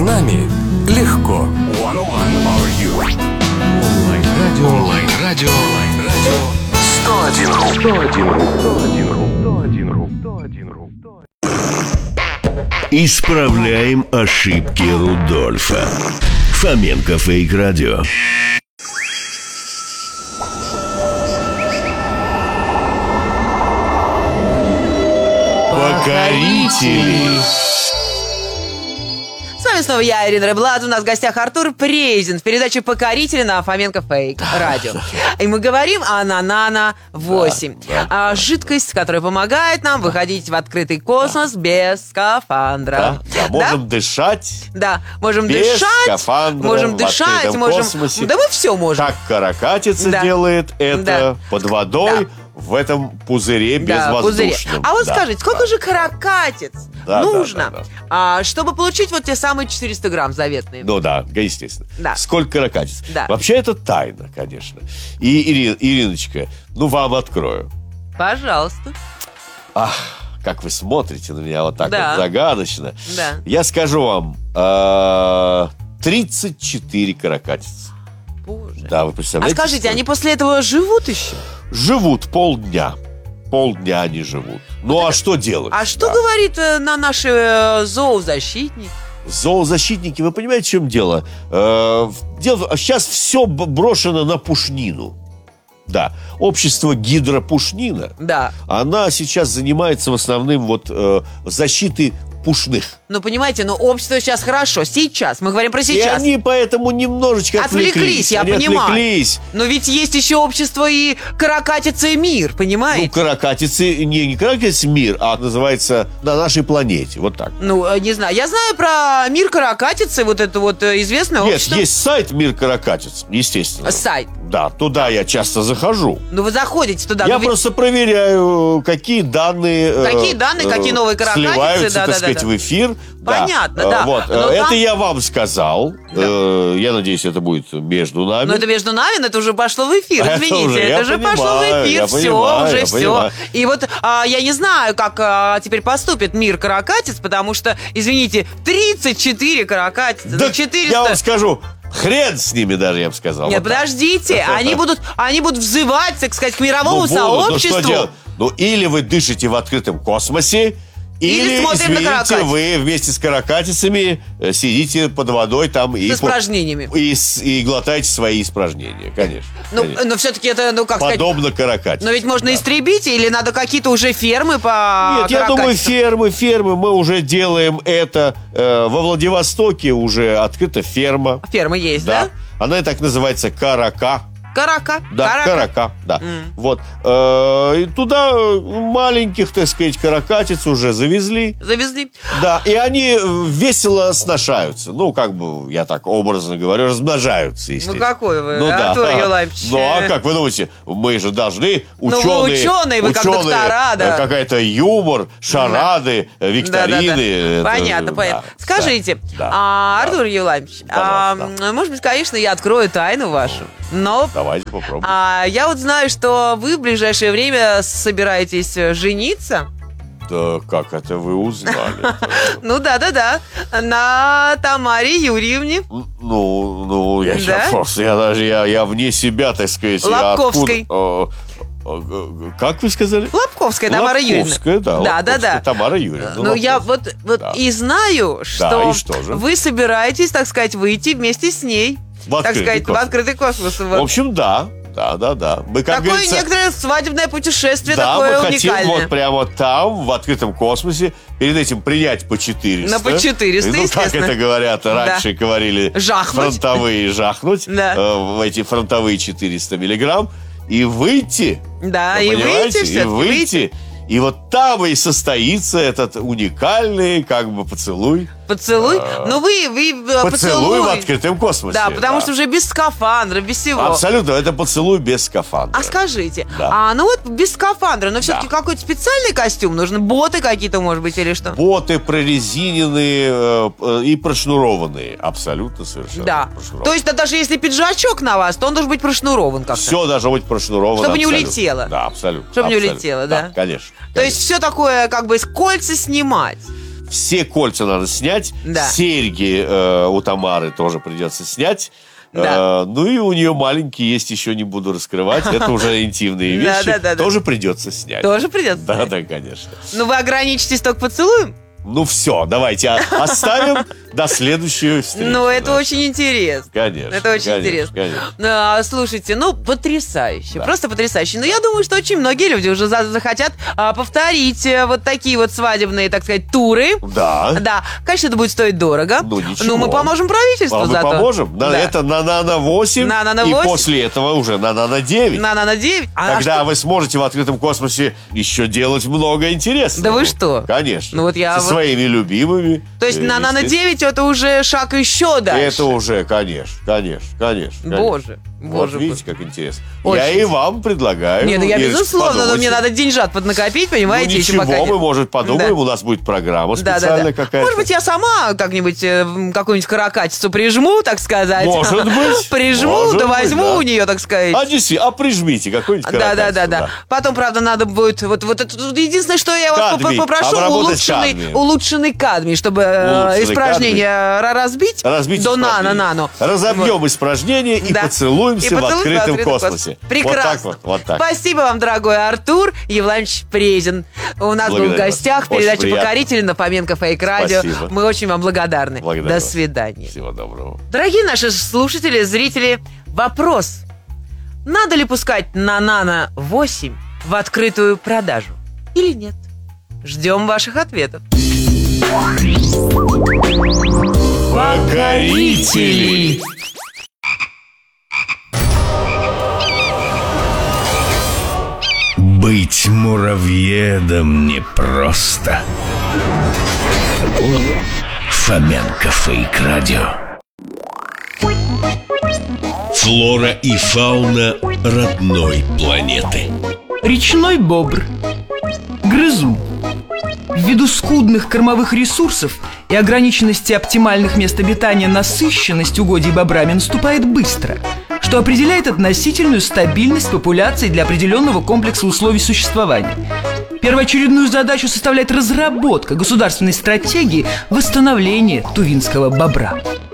нами легко. Онлайн-радио 101.ру. Исправляем ошибки Рудольфа. Фоменко Фейк Радио. Покорители. С вами снова я, Ирина Рыбладзе. У нас в гостях Артур Презин в передаче «Покорители» на Фоменко Фейк Радио. И мы говорим о Нано-8. Жидкость, которая помогает нам выходить в открытый космос без скафандра. Можем дышать. Да, можем без дышать. Скафандра, можем дышать, можем. Космосе. Да мы все можем. Как каракатица делает это под водой. В этом пузыре безвоздушном. А вот скажите, сколько же каракатиц нужно, чтобы получить вот те самые 400 грамм заветные? Ну да, естественно. Да. Сколько каракатиц? Да. Вообще это тайна, конечно. И, Ириночка, вам открою. Пожалуйста. Ах, как вы смотрите на меня вот так вот загадочно. Да. Я скажу вам, 34 каракатицы. Боже. Да, вы представляете? А скажите, они после этого живут еще? Живут полдня. Полдня они живут. Ну, а что делать? А что говорит на наши зоозащитники? Зоозащитники, вы понимаете, в чем дело? Сейчас все брошено на пушнину. Да, общество гидропушнина. Да. Она сейчас занимается в основном защитой пушных. Ну, понимаете, общество сейчас хорошо. Сейчас. Мы говорим про сейчас. И они поэтому немножечко отвлеклись. Я понимаю. Отвлеклись. Но ведь есть еще общество и каракатица и мир, понимаете? Ну, каракатицы, не каракатица мир, а называется на нашей планете. Вот так. Ну, не знаю. Я знаю про мир каракатицы, вот это вот известное общество. Есть сайт «Мир каракатиц», естественно. Сайт. Да, туда я часто захожу. Ну, вы заходите туда. Я просто проверяю, какие данные... какие новые каракатицы. Сливаются, так сказать, в эфир. Понятно, да. Вот. Это я вам сказал. Да. Я надеюсь, это будет между нами. Но это между нами, но это уже пошло в эфир. Извините, это уже пошло в эфир. Все. Понимаю. И вот я не знаю, как теперь поступит мир каракатиц, потому что, извините, 34 каракатицы. Да 400... Я вам скажу, хрен с ними даже, я бы сказал. Нет, подождите, они будут взывать, так сказать, к мировому сообществу. Ну, что делать? Или вы дышите в открытом космосе, или извините, вы вместе с каракатицами сидите под водой там с испражнениями. И глотаете свои испражнения, конечно. Но все-таки это, подобно каракатицам. Но ведь можно истребить, или надо какие-то уже фермы по Нет, я думаю, фермы. Мы уже делаем это. Во Владивостоке уже открыта ферма. Ферма есть, да? Она и так называется Карака. Карака. Да, карака, да. Вот. И туда маленьких, так сказать, каракатиц уже завезли. Да, и они весело сношаются. Я так образно говорю, размножаются, естественно. Ну, какой вы, Артур Юлаевич. Ну, а как вы думаете, мы же должны, ученые, вы как доктора, да. Какая-то юмор, шарады, викторины. Да. Понятно. Скажите, Артур Юлаевич, может быть, конечно, я открою тайну вашу, но... Давайте попробуем. Я вот знаю, что вы в ближайшее время собираетесь жениться. Да, как это вы узнали? Ну да. На Тамаре Юрьевне. Я сейчас просто, я вне себя, так сказать. Лобковской. Как вы сказали? Лобковская Тамара Юрьевна. Да. Тамара Юрьевна. Ну, я и знаю, что вы собираетесь, так сказать, выйти вместе с ней. В открытый космос. В общем, да. Мы, как такое говорится, некоторое свадебное путешествие, да, такое мы уникальное. хотим прямо там, в открытом космосе, перед этим принять по 400. По 400, естественно. Как это говорят, раньше говорили, жахнуть. Жахнуть. В эти фронтовые 400 миллиграмм. И выйти. Да, и выйти. И вот там и состоится этот уникальный поцелуй. Поцелуй? Поцелуй в открытом космосе. Да, потому что уже без скафандра, без всего. Абсолютно, это поцелуй без скафандра. А скажите, без скафандра, но все-таки какой-то специальный костюм нужно? Боты какие-то, может быть, или что? Боты прорезиненные и прошнурованные. Абсолютно совершенно. Да. То есть, даже если пиджачок на вас, то он должен быть прошнурован как-то. Все должно быть прошнуровано. Чтобы не улетело. Да, абсолютно. Чтобы не улетело, да? Конечно. То есть, все такое, с кольца снимать. все кольца надо снять, серьги у Тамары тоже придется снять. Да. Ну и у нее маленькие есть, еще не буду раскрывать. Это уже интимные вещи. Тоже придется снять. Тоже придется снять? Да, конечно. Ну вы ограничитесь только поцелуем? Ну все, давайте оставим до следующей встречи. Ну, это очень интересно. Конечно. Это очень интересно. Конечно. Слушайте, потрясающе. Да. Просто потрясающе. Но я думаю, что очень многие люди уже захотят повторить вот такие вот свадебные, так сказать, туры. Да. Да. Конечно, это будет стоить дорого. Ну, ничего. Но мы поможем правительству зато. Мы поможем. Да. Это на Нано-8. И после этого уже на Нано-9. На Нано-9. Тогда вы сможете в открытом космосе еще делать много интересного. Да вы что? Конечно. Ну, вот я со своими любимыми. То есть на Нано-9 это уже шаг еще дальше. Это уже, конечно. Боже. Вот видите, как интересно. Очень. Я и вам предлагаю. Нет, я безусловно, но мне надо деньжат поднакопить, понимаете? Ну ничего, мы, может, подумаем, у нас будет программа специальная какая-то. Может быть, я сама как-нибудь какую-нибудь каракатицу прижму, так сказать. Может быть. Прижму, возьму у нее, так сказать. Действительно, прижмите какую-нибудь каракатицу. Да. Потом, правда, надо будет вот это единственное, что я вас попрошу, улучшенный кадмий, чтобы испражнения разбить до нано. Разобьем испражнения и поцелуем в открытом космосе. Прекрасно. Вот так. Спасибо вам, дорогой Артур Евланович Презин. У нас был в гостях передача «Покорители» на Фоменко Фейк Радио. Спасибо. Мы очень вам благодарны. Благодарю. До свидания. Всего доброго. Дорогие наши слушатели, зрители, вопрос. Надо ли пускать на Нано-8 в открытую продажу или нет? Ждем ваших ответов. Покорители. Быть муравьедом непросто. Фоменко Фейк Радио. Флора и фауна родной планеты. Речной бобр. Грызун. Ввиду скудных кормовых ресурсов и ограниченности оптимальных мест обитания, насыщенность угодий бобрами наступает быстро, что определяет относительную стабильность популяции для определенного комплекса условий существования. Первоочередную задачу составляет разработка государственной стратегии восстановления тувинского бобра.